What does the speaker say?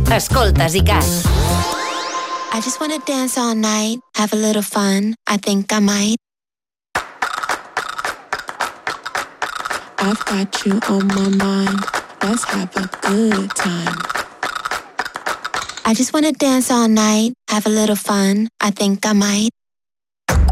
Escoltes ICAT. I just wanna dance all night, have a little fun, I think I might. I've got you on my mind, let's have a good time. I just wanna dance all night, have a little fun, I think I might.